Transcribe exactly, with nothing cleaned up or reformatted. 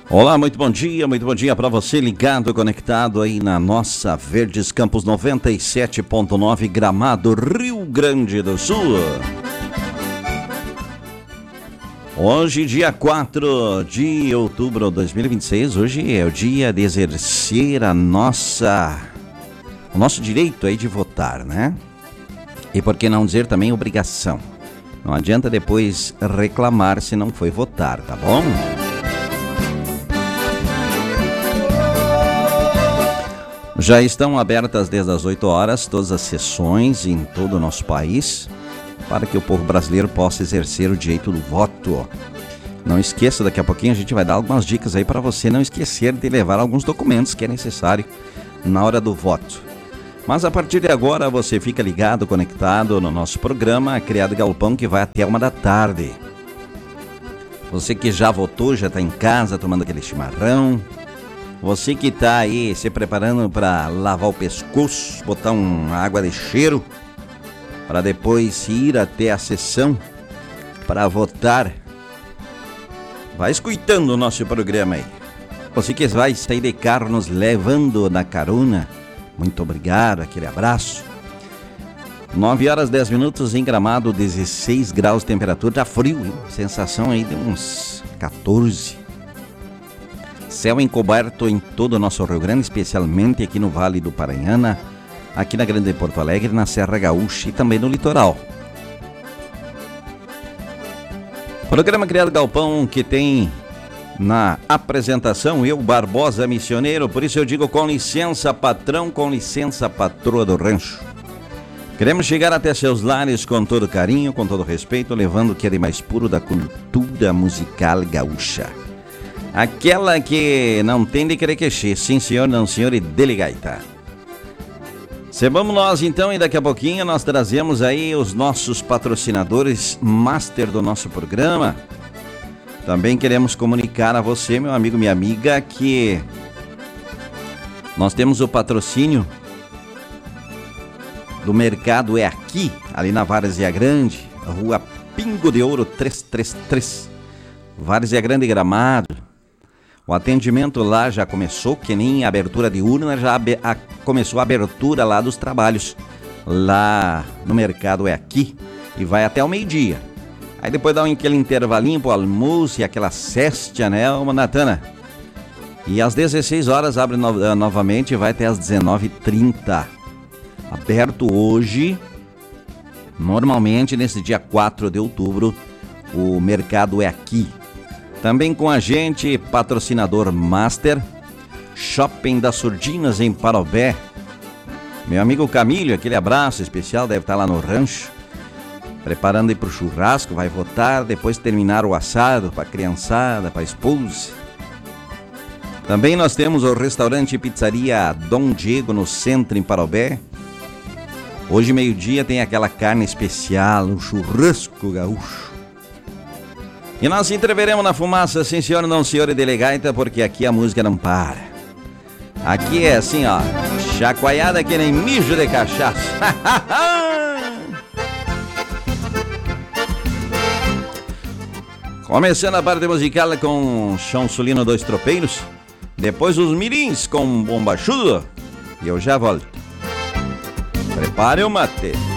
Olá, muito bom dia, muito bom dia para você ligado, conectado aí na nossa Verdes Campos noventa e sete ponto nove, Gramado, Rio Grande do Sul. Hoje, dia quatro de outubro de dois mil e vinte e seis, hoje é o dia de exercer a nossa, o nosso direito aí de votar, né? E por que não dizer também obrigação? Não adianta depois reclamar se não foi votar, tá bom? Já estão abertas desde as oito horas todas as sessões em todo o nosso país para que o povo brasileiro possa exercer o direito do voto. Não esqueça, daqui a pouquinho a gente vai dar algumas dicas aí para você não esquecer de levar alguns documentos que é necessário na hora do voto. Mas a partir de agora você fica ligado, conectado no nosso programa Criado Galpão, que vai até uma da tarde. Você que já votou, já está em casa tomando aquele chimarrão. Você que está aí se preparando para lavar o pescoço, botar uma água de cheiro, para depois ir até a sessão para votar. Vai escutando o nosso programa aí. Você que vai sair de carro nos levando na carona, muito obrigado, aquele abraço. nove horas e dez minutos em Gramado, dezesseis graus de temperatura, tá frio, hein? Sensação aí de uns quatorze. Céu encoberto em todo o nosso Rio Grande, especialmente aqui no Vale do Paranhana, aqui na Grande Porto Alegre, na Serra Gaúcha e também no litoral. Programa Criado Galpão, que tem na apresentação eu, Barbosa Missioneiro, por isso eu digo com licença patrão, com licença patroa do rancho. Queremos chegar até seus lares com todo carinho, com todo respeito, levando o que é de mais puro da cultura musical gaúcha. Aquela que não tem de querer queixer, sim senhor, não senhor, e dele gaita. Sebamos nós então, e daqui a pouquinho nós trazemos aí os nossos patrocinadores master do nosso programa. Também queremos comunicar a você, meu amigo, minha amiga, que nós temos o patrocínio do Mercado É Aqui, ali na Várzea Grande, Rua Pingo de Ouro trezentos e trinta e três, Várzea Grande, Gramado. O atendimento lá já começou, que nem a abertura de urna, já abe- a, começou a abertura lá dos trabalhos. Lá no Mercado É Aqui e vai até o meio-dia. Aí depois dá um, aquele intervalinho pro almoço e aquela cesta, né, Natana? E às dezesseis horas abre no, novamente e vai até às dezenove e trinta. Aberto hoje, normalmente nesse dia quatro de outubro, o Mercado É Aqui. Também com a gente, patrocinador master, Shopping das Surdinas em Parobé. Meu amigo Camilo, aquele abraço especial, deve estar lá no rancho, preparando aí pro churrasco, vai votar, depois terminar o assado para a criançada, para a esposa. Também nós temos o restaurante e pizzaria Dom Diego no centro em Parobé. Hoje meio-dia tem aquela carne especial, um churrasco gaúcho. E nós entreveremos na fumaça, sim senhor, não senhor e delegaita, porque aqui a música não para. Aqui é assim, ó, chacoalhada que nem mijo de cachaça. Começando a parte musical com Chão Sulino Dois Tropeiros, depois os mirins com Bombachudo, e eu já volto. Prepare o mate.